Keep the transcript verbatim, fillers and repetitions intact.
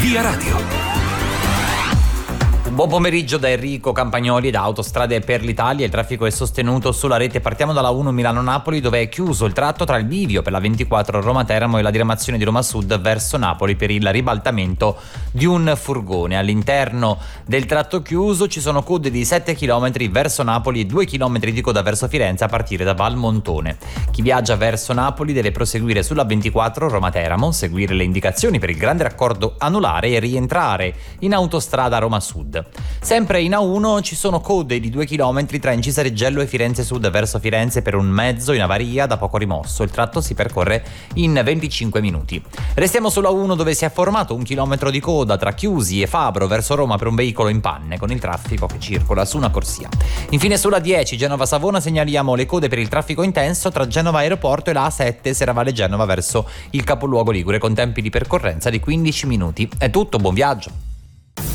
Via Radio. Buon pomeriggio da Enrico Campagnoli da Autostrade per l'Italia. Il traffico è sostenuto sulla rete. Partiamo dalla uno Milano-Napoli, dove è chiuso il tratto tra il bivio per la ventiquattro Roma-Teramo e la diramazione di Roma Sud verso Napoli per il ribaltamento di un furgone. All'interno del tratto chiuso ci sono code di sette chilometri verso Napoli e due chilometri di coda verso Firenze a partire da Valmontone. Chi viaggia verso Napoli deve proseguire sulla ventiquattro Roma-Teramo, seguire le indicazioni per il grande raccordo anulare e rientrare in autostrada Roma Sud. Sempre in A uno ci sono code di due chilometri tra Incisareggello e Firenze Sud verso Firenze per un mezzo in avaria da poco rimosso. Il tratto si percorre in venticinque minuti. Restiamo sulla A uno, dove si è formato un chilometro di coda tra Chiusi e Fabro verso Roma per un veicolo in panne, con il traffico che circola su una corsia. Infine sulla dieci Genova-Savona segnaliamo le code per il traffico intenso tra Genova Aeroporto e la A sette Serravalle Genova verso il capoluogo ligure, con tempi di percorrenza di quindici minuti. È tutto, buon viaggio!